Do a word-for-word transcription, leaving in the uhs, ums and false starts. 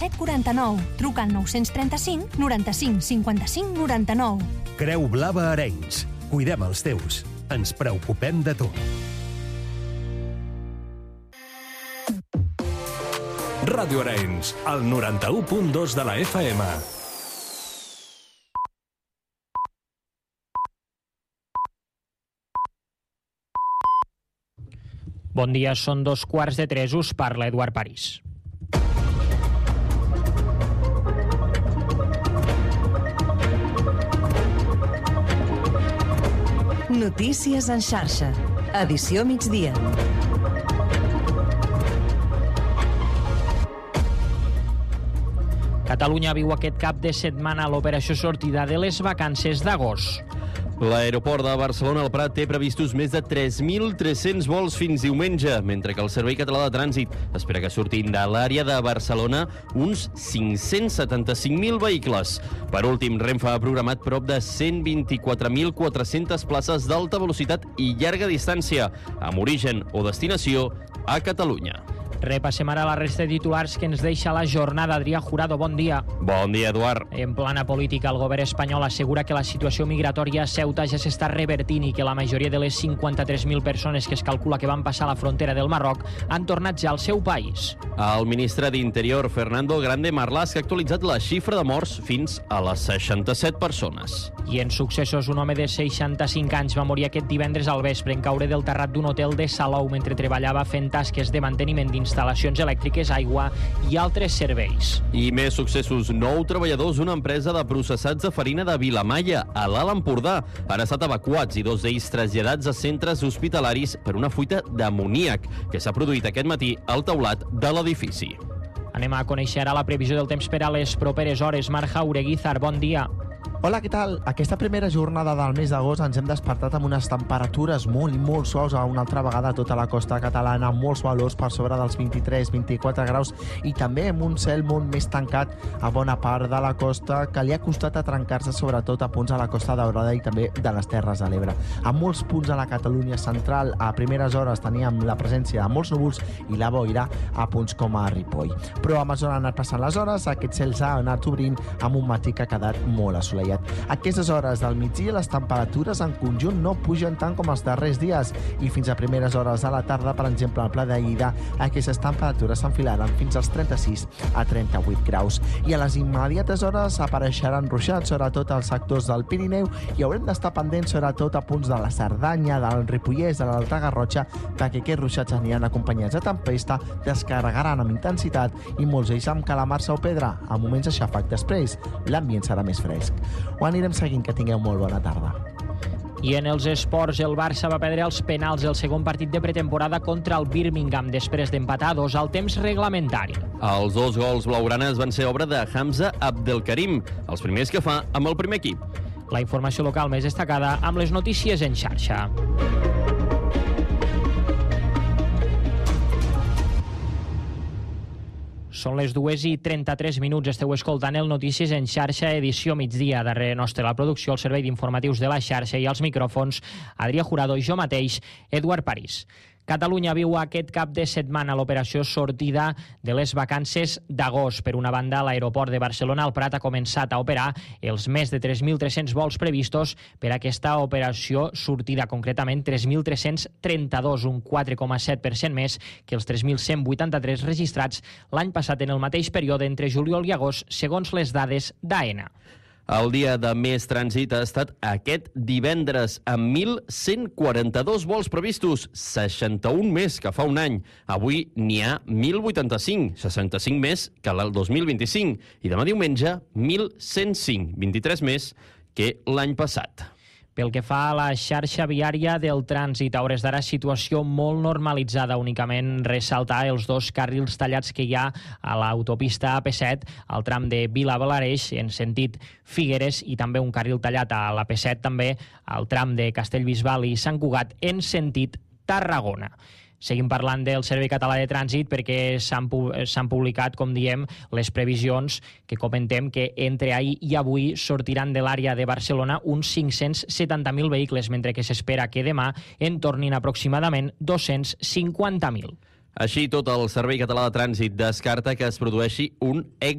set quaranta-nou. Truca al nou trenta-cinc noranta-cinc cinquanta-cinc noranta-nou. Creu Blava Arenys. Cuidem els teus. Ens preocupem de tu. Ràdio Arenys, al noranta-u punt dos de la F M. Bon dia, són dos quarts de tres, us parla Eduard París. Notícies en xarxa. Edició migdia. Catalunya viu aquest cap de setmana l'operació sortida de les vacances d'agost. L'aeroport de Barcelona al Prat té previstos més de tres mil tres-cents vols fins diumenge, mentre que el Servei Català de Trànsit espera que surtin de l'àrea de Barcelona uns cinc-cents setanta-cinc mil vehicles. Per últim, Renfe ha programat prop de cent vint-i-quatre mil quatre-centes places d'alta velocitat i llarga distància, amb origen o destinació a Catalunya. Repassem ara la resta de titulars que ens deixa la jornada. Adrià Jurado, bon dia. Bon dia, Eduard. En plana política, el govern espanyol assegura que la situació migratòria a Ceuta ja s'està revertint i que la majoria de les cinquanta-tres mil persones que es calcula que van passar la frontera del Marroc han tornat ja al seu país. El ministre d'Interior, Fernando Grande Marlaska, ha actualitzat la xifra de morts fins a les seixanta-set persones. I en successos, un home de seixanta-cinc anys va morir aquest divendres al vespre en caure del terrat d'un hotel de Salou mentre treballava fent tasques de manteniment dins instal·lacions elèctriques, aigua i altres serveis. I més successos. Nou treballadors d'una empresa de processats de farina de Vilamalla, a l'Alt Empordà, han estat evacuats i dos d'ells traslladats a centres hospitalaris per una fuita d'amoníac que s'ha produït aquest matí al teulat de l'edifici. Anem a conèixer ara la previsió del temps per a les properes hores. Marc Jaureguizar, bon dia. Hola, què tal? Aquesta primera jornada del mes d'agost ens hem despertat amb unes temperatures molt, molt suaus a una altra vegada a tota la costa catalana, amb molts valors per sobre dels vint-i-tres vint-i-quatre graus i també amb un cel molt més tancat a bona part de la costa que li ha costat a trencar-se sobretot a punts a la Costa Daurada i també de les Terres de l'Ebre. A molts punts a la Catalunya central a primeres hores teníem la presència de molts núvols i la boira a punts com a Ripoll. Però a mesura han anat passant les hores, aquest cel s'ha anat obrint amb un matí que ha quedat molt assolellat. A aquestes hores del migdia les temperatures en conjunt no pugen tant com els darrers dies i fins a primeres hores de la tarda, per exemple, al Pla de Lleida, aquestes temperatures s'enfilaran fins als trenta-sis a trenta-vuit graus. I a les immediates hores apareixeran ruixats, sobretot als sectors del Pirineu, i haurem d'estar pendents sobretot a punts de la Cerdanya, del Ripollès, de l'Alta Garrotxa, perquè aquests ruixats aniran acompanyats de tempesta, descarregaran amb intensitat i molts ells amb calamarsa o pedra. A moments de xàfec, després l'ambient serà més fresc. Ho anirem seguint, que tingueu molt bona tarda. I en els esports, el Barça va perdre els penals el segon partit de pretemporada contra el Birmingham després d'empatar dos al temps reglamentari. Els dos gols blaugranes van ser obra de Hamza Abdelkarim, els primers que fa amb el primer equip. La informació local més destacada amb les notícies en xarxa. Són les dues i trenta-tres minuts. Esteu escoltant el Notícies en xarxa, edició migdia. Darrere nostre la producció, el servei d'informatius de la xarxa i als micròfons, Adrià Jurado i jo mateix, Eduard París. Catalunya viu aquest cap de setmana l'operació sortida de les vacances d'agost. Per una banda, l'aeroport de Barcelona al Prat ha començat a operar els més de tres mil tres-cents vols previstos per aquesta operació sortida, concretament tres mil tres-cents trenta-dos, un quatre coma set per cent més que els tres mil cent vuitanta-tres registrats l'any passat en el mateix període entre juliol i agost, segons les dades d'AENA. El dia de més trànsit ha estat aquest divendres, amb mil cent quaranta-dos vols previstos, seixanta-un més que fa un any. Avui n'hi ha mil vuitanta-cinc, seixanta-cinc més que el dos mil vint-i-cinc. I demà diumenge, mil cent cinc, vint-i-tres més que l'any passat. Pel que fa a la xarxa viària del trànsit, a hores d'ara situació molt normalitzada, únicament ressaltar els dos carrils tallats que hi ha a l'autopista A P set, al tram de Vila-Valareix, en sentit Figueres, i també un carril tallat a l'A P set, també al tram de Castellbisbal i Sant Cugat, en sentit Tarragona. Seguim parlant del Servei Català de Trànsit perquè s'han publicat, com diem, les previsions que comentem que entre ahir i avui sortiran de l'àrea de Barcelona uns cinc-cents setanta mil vehicles, mentre que s'espera que demà en tornin aproximadament dos-cents cinquanta mil. Així, tot el Servei Català de Trànsit descarta que es produeixi un